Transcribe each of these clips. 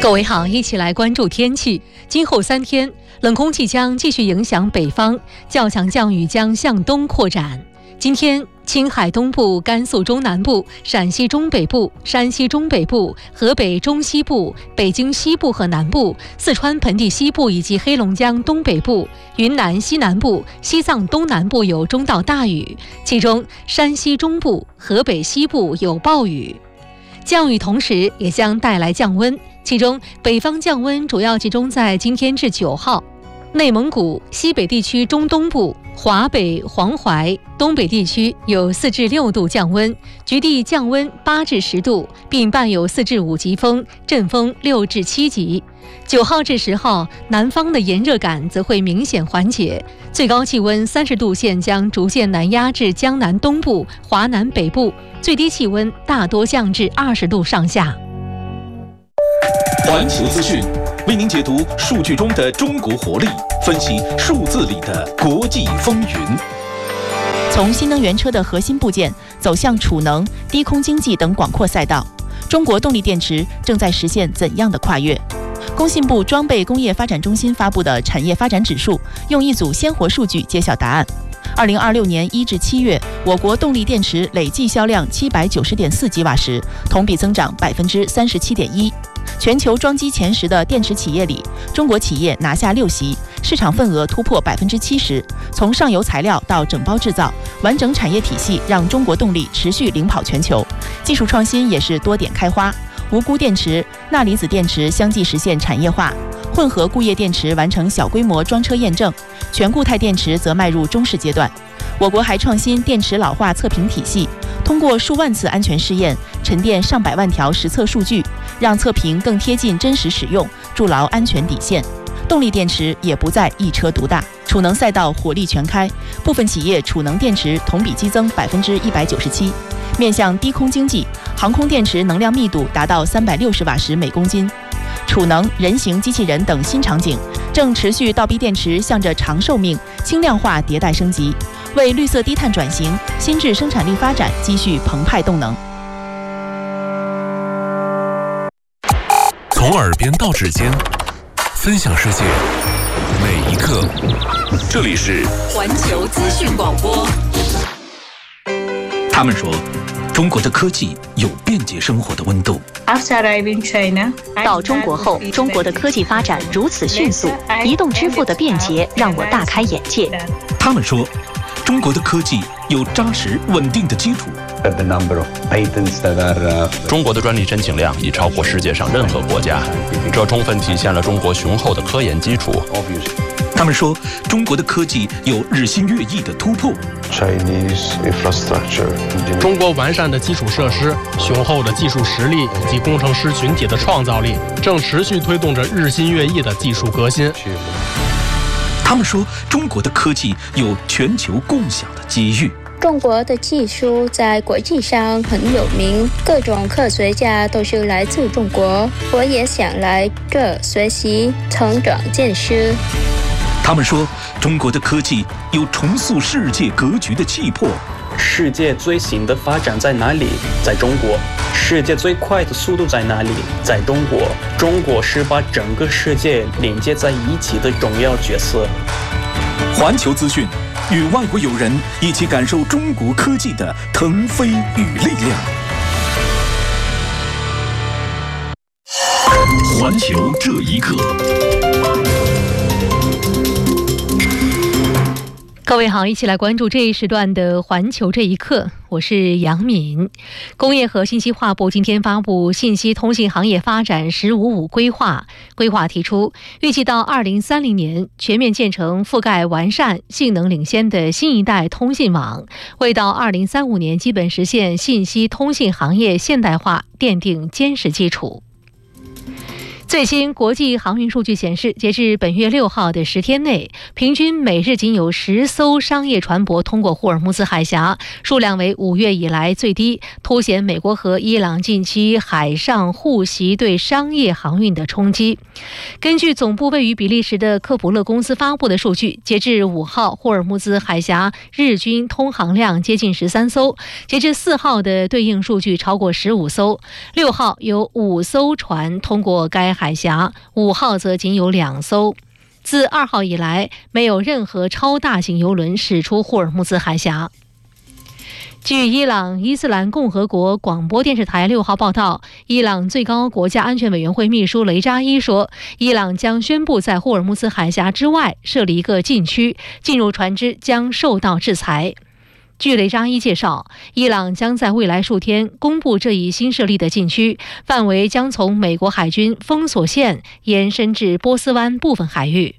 各位好，一起来关注天气。今后3天，冷空气将继续影响北方，较强降雨将向东扩展。今天，青海东部、甘肃中南部、陕西中北部、山西中北部、河北中西部、北京西部和南部、四川盆地西部以及黑龙江东北部、云南西南部、西藏东南部有中到大雨，其中山西中部、河北西部有暴雨。降雨同时也将带来降温，其中北方降温主要集中在今天至9号。内蒙古、西北地区中东部、华北、黄淮、东北地区有4至6度降温，局地降温8至10度，并伴有4至5级风，阵风6至7级。9号至10号，南方的炎热感则会明显缓解，最高气温30度线将逐渐南压至江南东部、华南北部，最低气温大多降至20度上下。 环球资讯为您解读数据中的中国活力，分析数字里的国际风云。 从新能源车的核心部件走向储能、低空经济等广阔赛道，中国动力电池正在实现怎样的跨越？工信部装备工业发展中心发布的产业发展指数，用一组鲜活数据揭晓答案。2026年1至7月，我国动力电池累计销量790.4吉瓦时，同比增长37.1%。全球装机前10的电池企业里，中国企业拿下6席，市场份额突破70%。从上游材料到整包制造，完整产业体系让中国动力持续领跑全球。技术创新也是多点开花，无钴电池、钠离子电池相继实现产业化，混合钴液电池完成小规模装车验证，全固态电池则迈入中试阶段。我国还创新电池老化测评体系，通过数万次安全试验，沉淀上百万条实测数据，让测评更贴近真实使用，筑牢安全底线。动力电池也不再一车独大，储能赛道火力全开，部分企业储能电池同比激增197%。面向低空经济，航空电池能量密度达到360瓦时每公斤。储能、人形机器人等新场景正持续倒逼电池向着长寿命、轻量化迭代升级，为绿色低碳转型、新质生产力发展积蓄澎湃动能。 从耳边到指尖，分享世界每一刻。这里是环球资讯广播。 他们说，中国的科技有便捷生活的温度。 到中国后，中国的科技发展如此迅速，移动支付的便捷让我大开眼界。 他们说，中国的科技有扎实稳定的基础。 中国的专利申请量已超过世界上任何国家，这充分体现了中国雄厚的科研基础。 他们说，中国的科技有日新月异的突破。 中国完善的基础设施、雄厚的技术实力以及工程师群体的创造力，正持续推动着日新月异的技术革新。 他们说，中国的科技有全球共享的机遇。 中国的技术在国际上很有名，各种科学家都是来自中国，我也想来这学习、成长见识。 他们说，中国的科技有重塑世界格局的气魄。 世界最新的发展在哪里？在中国。世界最快的速度在哪里？在中国。中国是把整个世界连接在一起的重要角色。 环球资讯与外国友人一起感受中国科技的腾飞与力量。环球这一刻。 各位好，一起来关注这一时段的环球这一刻，我是杨敏。工业和信息化部今天发布信息通信行业发展“15+5”规划，规划提出，预计到2030年全面建成覆盖完善、性能领先的新一代通信网，为到2035年基本实现信息通信行业现代化奠定坚实基础。最新国际航运数据显示，截至本月6号的10天内，平均每日仅有10艘商业船舶通过霍尔木兹海峡，数量为5月以来最低，凸显美国和伊朗近期海上互袭对商业航运的冲击。根据总部位于比利时的科普勒公司发布的数据，截至5号，霍尔木兹海峡日均通航量接近13艘，截至4号的对应数据超过15艘，6号有5艘船通过该海峡，5号则仅有2艘。自2号以来，没有任何超大型油轮驶出霍尔木兹海峡。据伊朗伊斯兰共和国广播电视台6号报道，伊朗最高国家安全委员会秘书雷扎伊说，伊朗将宣布在霍尔木兹海峡之外设立一个禁区，进入船只将受到制裁。据雷扎伊介绍，伊朗将在未来数天公布这一新设立的禁区，范围将从美国海军封锁线延伸至波斯湾部分海域。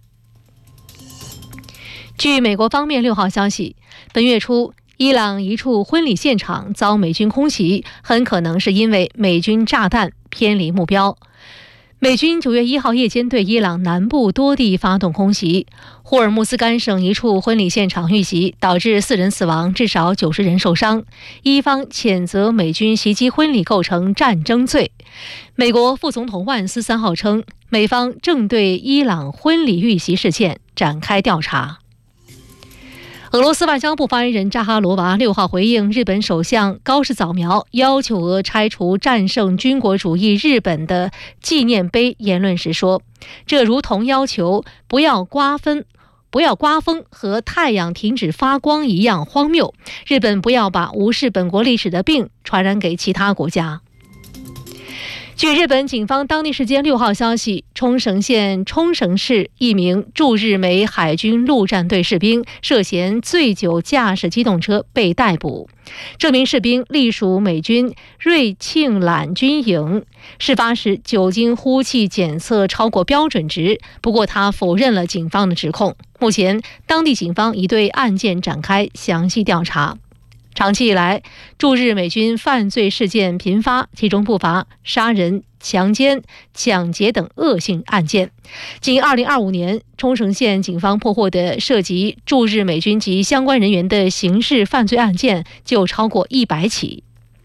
据美国方面6号消息，本月初伊朗一处婚礼现场遭美军空袭，很可能是因为美军炸弹偏离目标。美军9月1号夜间对伊朗南部多地发动空袭，霍尔木兹干省一处婚礼现场遇袭，导致4人死亡，至少90人受伤。伊方谴责美军袭击婚礼构成战争罪。美国副总统万斯3号称，美方正对伊朗婚礼遇袭事件展开调查。俄罗斯外交部发言人扎哈罗娃6号回应日本首相高市早苗要求俄拆除战胜军国主义日本的纪念碑言论时说，这如同要求不要刮风和太阳停止发光一样荒谬，日本不要把无视本国历史的病传染给其他国家。据日本警方当地时间6号消息，冲绳县冲绳市一名驻日美海军陆战队士兵涉嫌醉酒驾驶机动车被逮捕。这名士兵隶属美军瑞庆揽军营，事发时酒精呼气检测超过标准值，不过他否认了警方的指控。目前，当地警方已对案件展开详细调查。长期以来，驻日美军犯罪事件频发，其中不乏杀人、强奸、抢劫等恶性案件。仅2025年，冲绳县警方破获的涉及驻日美军及相关人员的刑事犯罪案件就超过100起。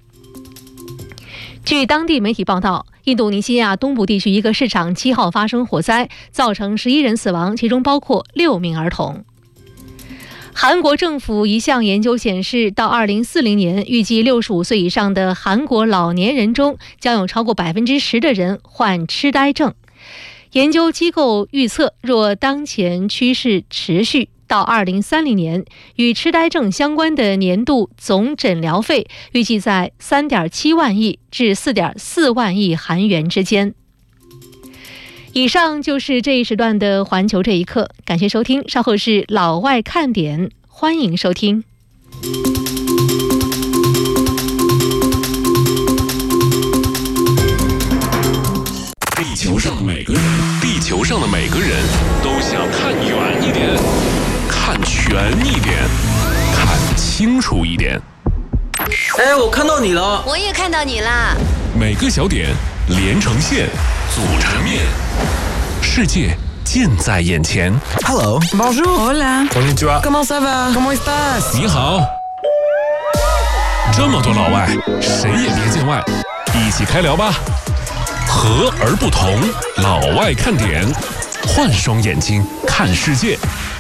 据当地媒体报道，印度尼西亚东部地区一个市场7号发生火灾，造成11人死亡，其中包括6名儿童。韩国政府一项研究显示，到2040年，预计65岁以上的韩国老年人中将有超过10%的人患痴呆症。研究机构预测，若当前趋势持续，到2030年，与痴呆症相关的年度总诊疗费预计在3.7万亿至4.4万亿韩元之间。以上就是这一时段的环球这一刻，感谢收听，稍后是老外看点，欢迎收听。 地球上的每个人都想看远一点，看全一点，看清楚一点。 哎，我看到你了， 我也看到你啦。 每个小点连成线，组成面，世界近在眼前。 Hello, bonjour, hola, konnichiwa, comment ça va, comment estás？ 你好。这么多老外，谁也别见外，一起开聊吧。和而不同，老外看点，换双眼睛看世界。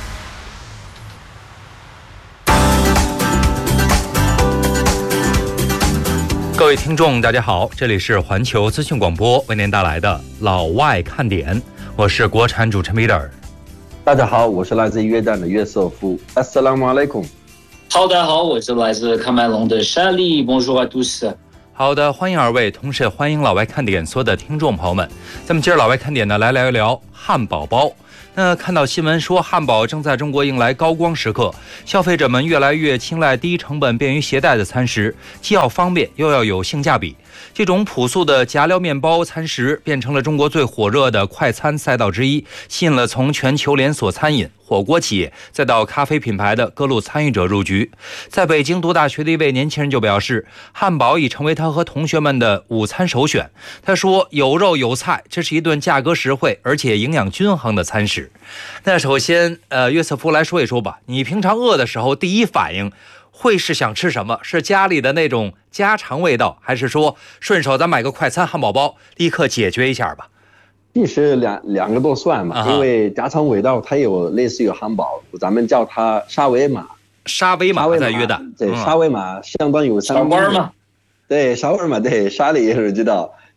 各位听众大家好，这里是环球资讯广播为您带来的老外看点，我是国产主持人 Peter。 大家好，我是来自约旦的约瑟夫。 Assalamu alaikum。 好，大家好，我是来自喀麦隆的沙利。 Bonjour à tous。 好的，欢迎二位，同时也欢迎老外看点所有的听众朋友们。咱们今儿老外看点呢，来聊一聊汉堡包。那看到新闻说，汉堡正在中国迎来高光时刻，消费者们越来越青睐低成本、便于携带的餐食，既要方便又要有性价比。这种朴素的夹料面包餐食变成了中国最火热的快餐赛道之一，吸引了从全球连锁餐饮、火锅企业再到咖啡品牌的各路参与者入局。在北京读大学的一位年轻人就表示，汉堡已成为他和同学们的午餐首选。他说，有肉有菜，这是一顿价格实惠而且营养均衡的餐食。那首先约瑟夫来说一说吧，你平常饿的时候第一反应会是想吃什么？是家里的那种家常味道，还是说顺手咱买个快餐汉堡包立刻解决一下吧？ 其实两个都算嘛，因为家常味道它有类似于汉堡，咱们叫它沙威玛。 沙威玛在约旦， 对，沙威玛相当于沙威玛， 对，沙威玛，对，沙里也是知道。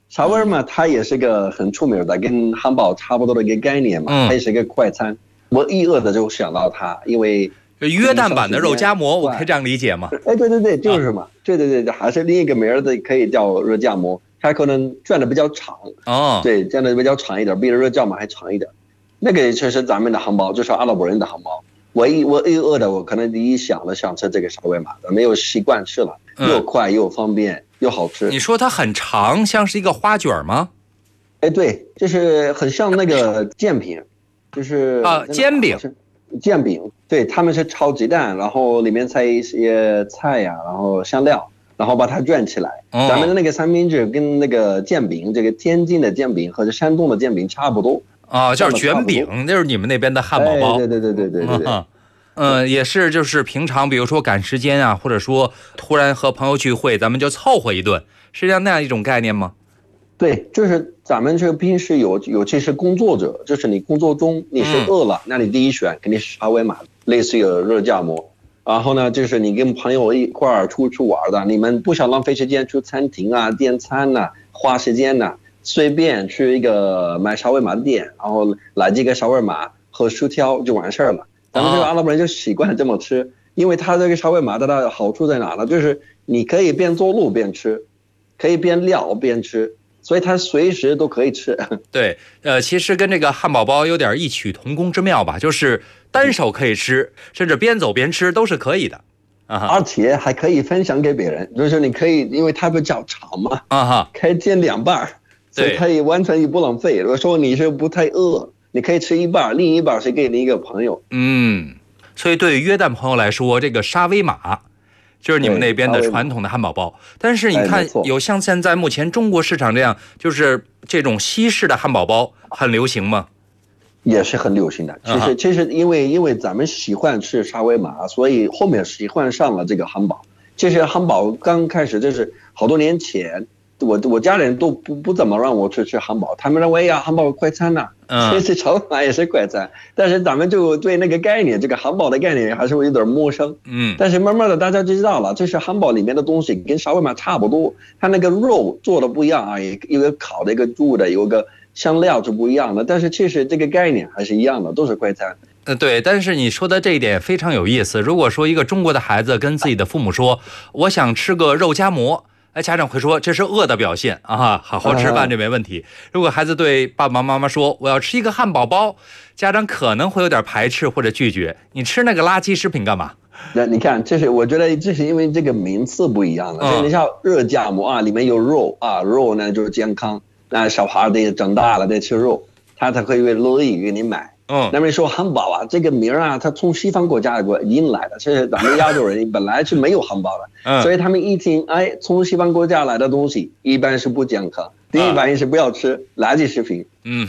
沙威玛它也是个很出名的，跟汉堡差不多的一个概念嘛，它也是个快餐。我一饿的就想到它，因为约旦版的肉夹馍，我可以这样理解吗？ 哎，对，就是嘛，对，还是另一个名儿的，可以叫肉夹馍，它可能转的比较长对，转的比较长一点，比肉夹馍还长一点。那个确实咱们的汉堡，就是阿拉伯人的汉堡。我一饿的，我可能第一想吃这个沙威玛，没有习惯吃了，又快又方便又好吃。 你说它很长，像是一个花卷吗？ 哎，对，就是很像那个煎饼，就是煎饼。 煎饼，对，他们是炒鸡蛋，然后里面塞一些菜呀，然后香料，然后把它卷起来。咱们的那个三明治跟那个煎饼，这个天津的煎饼和山东的煎饼差不多。 就是卷饼，就是你们那边的汉堡包。 对。 也是，就是平常比如说赶时间啊，或者说突然和朋友聚会，咱们就凑合一顿，是这样那样一种概念吗？ 对，就是咱们这个平时尤其是工作者，就是你工作中你是饿了，那你第一选肯定是沙威玛，类似于热夹馍。然后呢，就是你跟朋友一块儿出去玩的，你们不想浪费时间去餐厅啊、点餐啊、花时间啊，随便去一个买沙威玛的店，然后来几个沙威玛和薯条就完事儿了。咱们这个阿拉伯人就习惯这么吃，因为它这个沙威玛的好处在哪呢？就是你可以边走路边吃，可以边聊边吃。所以它随时都可以吃。 对，其实跟这个汉堡包有点异曲同工之妙吧，就是单手可以吃，甚至边走边吃都是可以的。 而且还可以分享给别人，就是你可以，因为它比较长嘛，可以煎2半，所以可以完全不浪费。如果说你是不太饿，你可以吃1半，另一半是给你一个朋友。 所以对于约旦朋友来说，这个沙威玛就是你们那边的传统的汉堡包，但是你看有像现在目前中国市场这样，就是这种西式的汉堡包很流行吗？ 也是很流行的。其实因为咱们喜欢吃沙威玛，所以后面喜欢上了这个汉堡。其实汉堡刚开始就是好多年前，我家人都不怎么让我去吃汉堡，他们认为呀，汉堡快餐呐，其实沙威玛也是快餐，但是咱们就对那个概念，这个汉堡的概念还是有点陌生。但是慢慢的大家就知道了，这是汉堡里面的东西跟沙威玛差不多，它那个肉做的不一样啊，有个烤的，一个煮的，有个香料是不一样的，但是其实这个概念还是一样的，都是快餐。 对，但是你说的这一点非常有意思。如果说一个中国的孩子跟自己的父母说，我想吃个肉夹馍，家长会说这是饿的表现啊，好好吃饭这没问题。如果孩子对爸爸妈妈说我要吃一个汉堡包，家长可能会有点排斥或者拒绝，你吃那个垃圾食品干嘛？ 那你看，我觉得这是因为这个名次不一样了。你像热夹馍啊，里面有肉啊，肉呢就是健康，那小孩得长大了得吃肉，他才会乐意给你买。那么说汉堡啊，这个名啊，它从西方国家引来的，其实咱们亚洲人本来是没有汉堡的，所以他们一听，从西方国家来的东西，一般是不健康，第一反应是不要吃垃圾食品。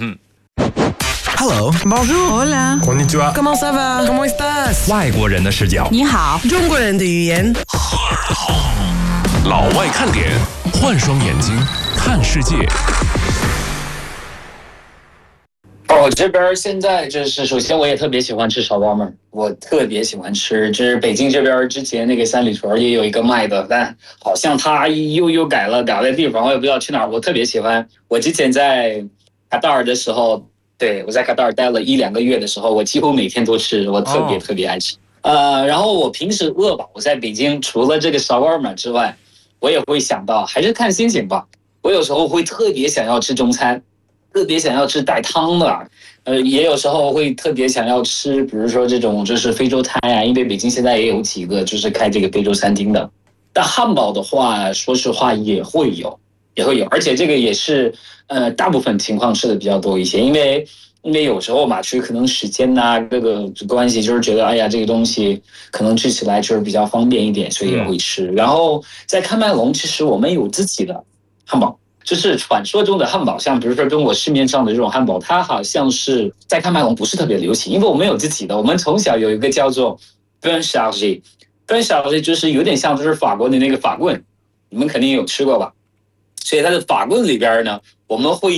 Hello, bonjour, hola, konnichiwa, comment ça va, comment estás？ 外国人的视角， 你好， 中国人的语言。 老外看点，换双眼睛看世界。 我这边现在就是首先我也特别喜欢吃烧包面，我特别喜欢吃，就是北京这边之前那个三里屯也有一个卖的，但好像他又改了地方，我也不知道去哪儿。我特别喜欢，我之前在卡塔尔的时候，对，我在卡塔尔待了1-2个月的时候，我几乎每天都吃，我特别爱吃。然后我平时饿吧，我在北京除了这个烧包面之外，我也会想到还是看心情吧，我有时候会特别想要吃中餐，特别想要吃带汤的，也有时候会特别想要吃，比如说这种就是非洲餐呀，因为北京现在也有几个就是开这个非洲餐厅的。但汉堡的话，说实话也会有，而且这个也是大部分情况吃的比较多一些，因为有时候嘛，去可能时间呐各个关系，就是觉得哎呀这个东西可能吃起来就是比较方便一点，所以也会吃。然后在喀麦隆，其实我们有自己的汉堡。就是传说中的汉堡，像比如说中国市面上的这种汉堡，它好像是在喀麦隆不是特别流行，因为我们有自己的，我们从小有一个叫做 pain chargé 就是有点像就是法国的那个法棍，你们肯定有吃过吧？所以它的法棍里边呢，我们会有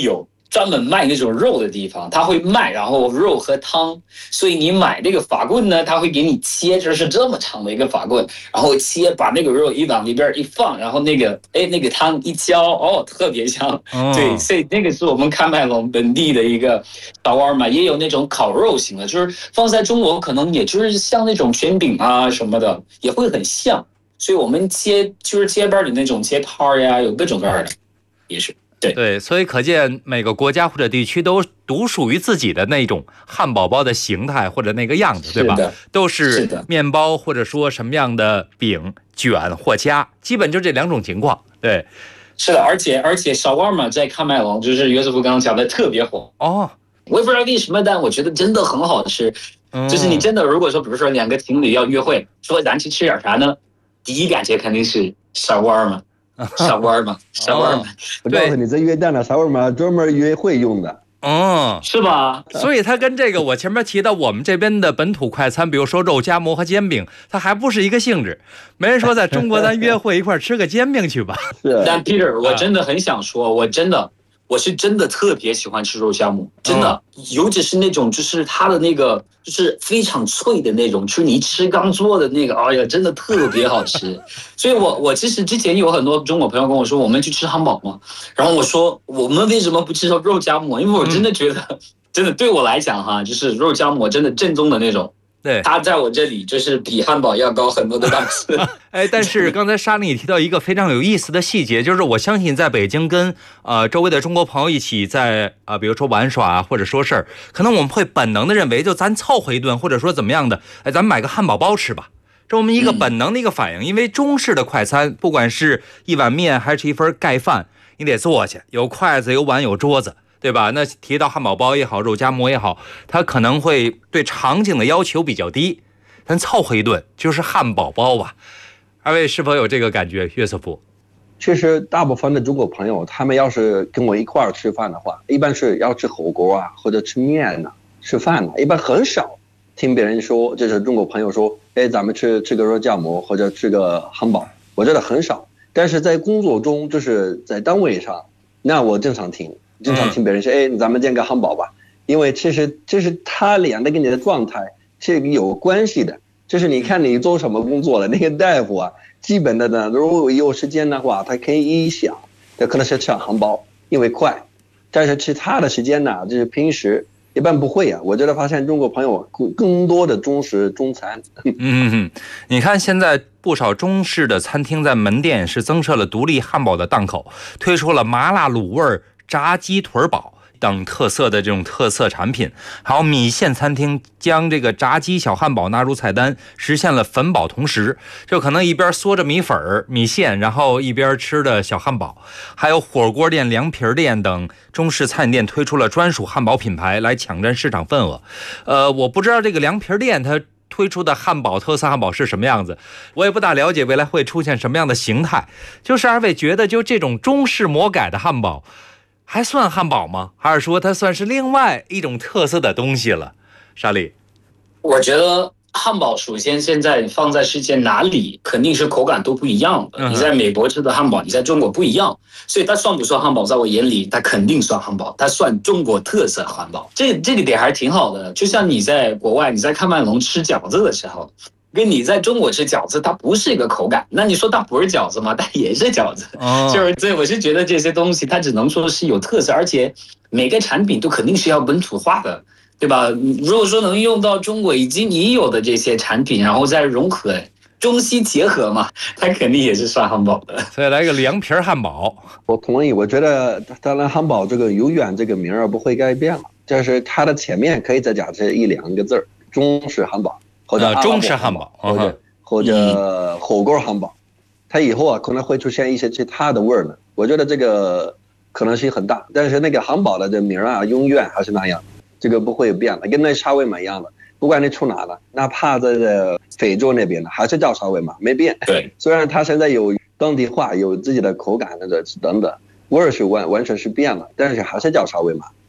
专门卖那种肉的地方，他会卖，然后肉和汤，所以你买那个法棍呢，他会给你切，就是这么长的一个法棍，然后切，把那个肉一往里边一放，然后那个汤一浇，特别香。对，所以那个是我们喀麦隆本地的一个沙瓦尔玛，也有那种烤肉型的，就是放在中国可能也就是像那种卷饼啊什么的，也会很像。所以我们切边的那种切泡呀，有各种各样的，也是。 对，所以可见每个国家或者地区都独属于自己的那种汉堡包的形态或者那个样子，对吧？都是面包或者说什么样的饼卷或夹，基本就这2种情况。对， 是的，而且沙瓦尔玛在喀麦隆就是约瑟夫刚刚讲的特别火哦， 我也不知道为什么，但我觉得真的很好吃。就是你真的如果说比如说2个情侣要约会，说咱去吃点啥呢？第一感觉肯定是沙瓦尔玛。沙瓦尔玛， 我告诉你，在约旦的沙瓦尔玛专门约会用的， 是吧？ 所以它跟这个我前面提到我们这边的本土快餐，比如说肉夹馍和煎饼，它还不是一个性质。没人说在中国咱约会一块吃个煎饼去吧？ 但 Peter， 我真的很想说，我是真的特别喜欢吃肉夹馍，真的，尤其是那种就是它的那个就是非常脆的那种，就是你吃刚做的那个，哎呀，真的特别好吃。所以我其实之前有很多中国朋友跟我说，我们去吃汉堡嘛，然后我说我们为什么不吃肉夹馍？因为我真的觉得，真的对我来讲哈，就是肉夹馍真的正宗的那种。 对， 它在我这里就是比汉堡要高很多的档次。 但是刚才莎莉提到一个非常有意思的细节，就是我相信在北京跟周围的中国朋友一起在比如说玩耍或者说事儿，可能我们会本能的认为就咱凑合一顿，或者说怎么样的，咱买个汉堡包吃吧，这我们一个本能的一个反应。因为中式的快餐，不管是一碗面还是一份盖饭，你得坐下，有筷子有碗有桌子，对吧？那提到汉堡包也好，肉夹馍也好，它可能会对场景的要求比较低，但凑合一顿就是汉堡包吧。二位是否有这个感觉？约瑟夫？ 其实大部分的中国朋友，他们要是跟我一块儿吃饭的话，一般是要吃火锅啊，或者吃面啊，吃饭啊，一般很少听别人说，就是中国朋友说，咱们吃个肉夹馍或者吃个汉堡，我觉得很少。但是在工作中，就是在单位上，那我经常听别人说，咱们煎个汉堡吧，因为其实他俩的跟你的状态是有关系的。就是你看你做什么工作了，那个大夫啊，基本的呢，如果有时间的话，他可以一想，他可能是吃汉堡，因为快。但是其他的时间呢，就是平时一般不会啊。我觉得发现中国朋友更多的中式中餐。 你看现在不少中式的餐厅在门店是增设了独立汉堡的档口，推出了麻辣卤味、炸鸡腿堡等特色的这种特色产品，还有米线餐厅将这个炸鸡小汉堡纳入菜单，实现了粉饱同时，就可能一边嗦着米粉米线，然后一边吃的小汉堡。还有火锅店、凉皮店等中式餐饮店推出了专属汉堡品牌来抢占市场份额。我不知道这个凉皮店它推出的汉堡特色汉堡是什么样子，我也不大了解未来会出现什么样的形态。就是二位觉得就这种中式魔改的汉堡还算汉堡吗？还是说它算是另外一种特色的东西了？莎莉， 我觉得汉堡首先现在放在世界哪里肯定是口感都不一样的。你在美国吃的汉堡，你在中国不一样，所以它算不算汉堡，在我眼里它肯定算汉堡，它算中国特色汉堡。这个点还是挺好的。就像你在国外，你在喀麦隆吃饺子的时候，跟你在中国吃饺子，它不是一个口感。那你说它不是饺子吗？它也是饺子。就是对，我是觉得这些东西它只能说是有特色，而且每个产品都肯定是要本土化的，对吧？如果说能用到中国已经已有的这些产品，然后再融合中西结合嘛，它肯定也是算汉堡的。 所以来个凉皮汉堡， 我同意。我觉得当然汉堡这个永远这个名儿不会改变了，就是它的前面可以再加这1-2个字儿，中式汉堡。或者中式汉堡， 或者火锅汉堡，它以后啊可能会出现一些其他的味儿呢。我觉得这个可能性很大，但是那个汉堡的这名啊，永远还是那样，这个不会变的，跟那沙威玛一样的。不管你出哪了，哪怕在非洲那边的，还是叫沙威玛，没变。 对， 虽然它现在有当地化，有自己的口感的等等，味儿是完全是变了，但是还是叫沙威玛。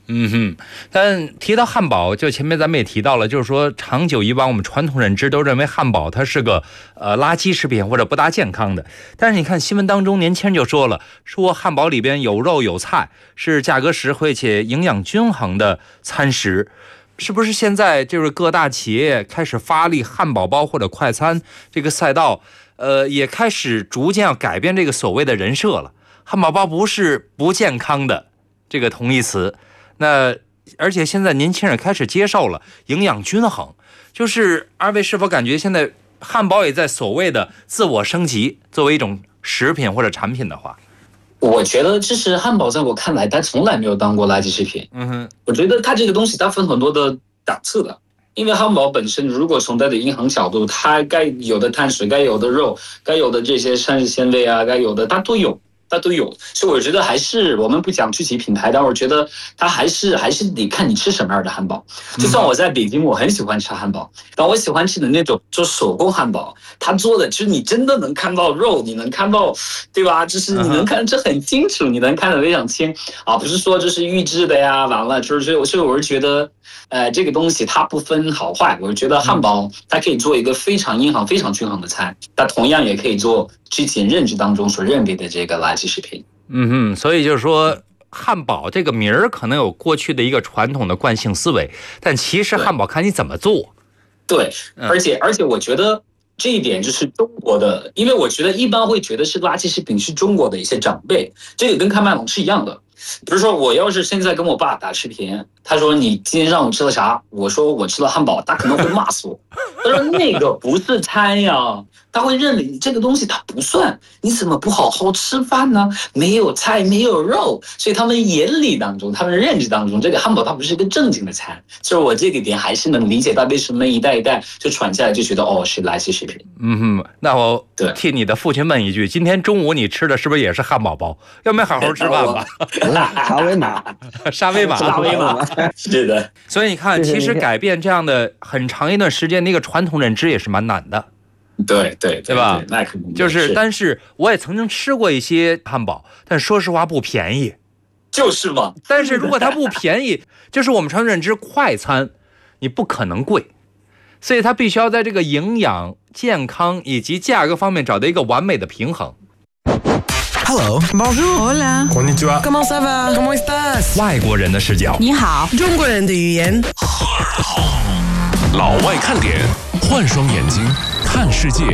但提到汉堡，就前面咱们也提到了，就是说长久以往我们传统认知都认为汉堡它是个垃圾食品或者不大健康的。但是你看新闻当中，年轻人就说了，说汉堡里边有肉有菜，是价格实惠且营养均衡的餐食。是不是现在就是各大企业开始发力汉堡包或者快餐这个赛道，也开始逐渐要改变这个所谓的人设了？汉堡包不是不健康的这个同义词，那而且现在年轻人开始接受了营养均衡。就是二位是否感觉现在汉堡也在所谓的自我升级，作为一种食品或者产品的话？ 我觉得其实汉堡在我看来，它从来没有当过垃圾食品。我觉得它这个东西它分很多的档次的，因为汉堡本身如果从它的营养角度，它该有的碳水、该有的肉、该有的这些膳食纤维啊，该有的它都有。所以我觉得还是我们不讲具体品牌，但我觉得它还是得看你吃什么样的汉堡。就像我在北京，我很喜欢吃汉堡，但我喜欢吃的那种就手工汉堡，它做的就是你真的能看到肉，你能看到，对吧？就是你能看这很清楚，你能看得非常清啊，不是说这是预制的呀，完了所以我是觉得，这个东西它不分好坏，我觉得汉堡它可以做一个非常营养、非常均衡的餐，它同样也可以做之前认知当中所认为的这个垃圾食品。 所以就是说汉堡这个名儿可能有过去的一个传统的惯性思维，但其实汉堡看你怎么做。 对，而且我觉得这一点就是中国的，因为我觉得一般会觉得是垃圾食品是中国的一些长辈，这个跟看麦隆是一样的。比如说我要是现在跟我爸打视频，他说你今天上午吃了啥，我说我吃了汉堡，他可能会骂死我，他说那个不是餐呀，他会认为你这个东西它不算，你怎么不好好吃饭呢？没有菜没有肉，所以他们眼里当中，他们认知当中，这个汉堡它不是一个正经的餐。所以我这个点还是能理解到为什么一代一代就传下来，就觉得是垃圾食品。 那我替你的父亲问一句，今天中午你吃的是不是也是汉堡包？要没好好吃饭吧？ 沙威玛是的。 所以你看，其实改变这样的很长一段时间的一个传统认知也是蛮难的。 对吧？ 那肯定就是，但是我也曾经吃过一些汉堡，但说实话不便宜。 就是嘛。 但是如果它不便宜，就是我们传统认知快餐，你不可能贵，所以它必须要在这个营养、健康以及价格方面找到一个完美的平衡。 Hello, bonjour, hola, konnichiwa, comment ça va, comment estás？ 外国人的视角， 你好， 中国人的语言。 老外看点，换双眼睛看世界。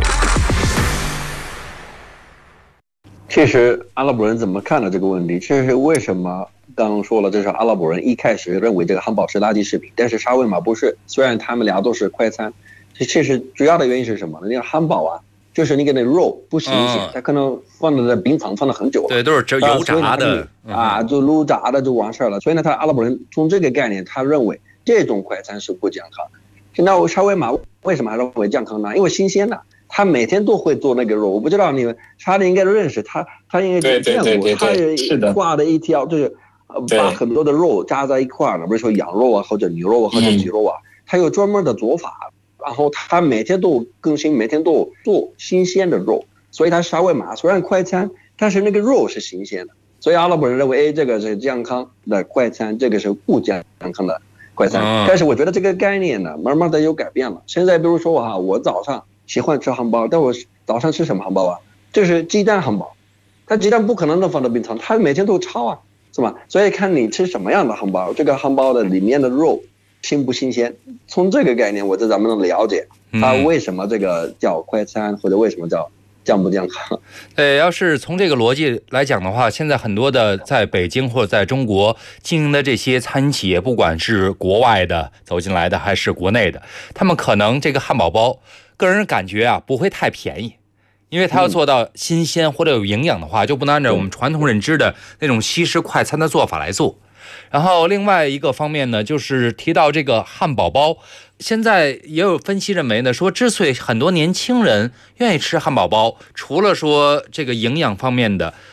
其实阿拉伯人怎么看的这个问题？这是为什么刚刚说了，这是阿拉伯人一开始认为这个汉堡是垃圾食品，但是沙威玛不是。虽然他们俩都是快餐，其实主要的原因是什么呢？那个汉堡啊，就是那个肉不新鲜，它可能放在冰藏放了很久了， 对，都是油炸的就卤炸的就完事了。所以呢，阿拉伯人从这个概念，他认为这种快餐是不健康。那沙威玛为什么还认为健康呢？因为新鲜的，他每天都会做那个肉。我不知道你们查理应该认识他应该见过，他挂的一条就是把很多的肉加在一块儿呢，比如说羊肉啊，或者牛肉啊，或者鸡肉啊，他有专门的做法。然后他每天都更新，每天都做新鲜的肉，所以他沙威玛虽然快餐，但是那个肉是新鲜的。所以阿拉伯人认为，这个是健康的快餐，这个是不健康的快餐。但是我觉得这个概念呢，慢慢的有改变了。现在比如说我早上喜欢吃汉堡，但我早上吃什么汉堡啊？就是鸡蛋汉堡，但鸡蛋不可能能放到冰藏，它每天都炒啊，是吧？所以看你吃什么样的汉堡，这个汉堡的里面的肉新不新鲜？从这个概念，我就咱们能了解它为什么这个叫快餐，或者为什么叫健不健康。 要是从这个逻辑来讲的话，现在很多的在北京或者在中国经营的这些餐饮企业，不管是国外的走进来的还是国内的，他们可能这个汉堡包，个人感觉不会太便宜。因为它要做到新鲜或者有营养的话，就不能按照我们传统认知的那种西式快餐的做法来做。然后另外一个方面呢，就是提到这个汉堡包，现在也有分析认为呢，说之所以很多年轻人愿意吃汉堡包，除了说这个营养方面的，